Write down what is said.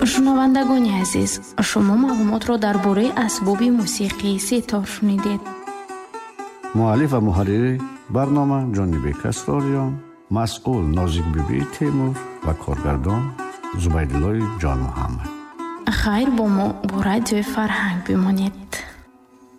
шунавандагони азиз, шумо маълумотро дар бораи асбоби мусиқии ситор шунидед. муаллиф ва муҳаррири барнома ҷонибек асрориён, масъул нозикбибӣ темур ва коргардон зубайдуллои ҷон муҳаммад. хайр бо мо бо радиои Фарҳанг бимонед.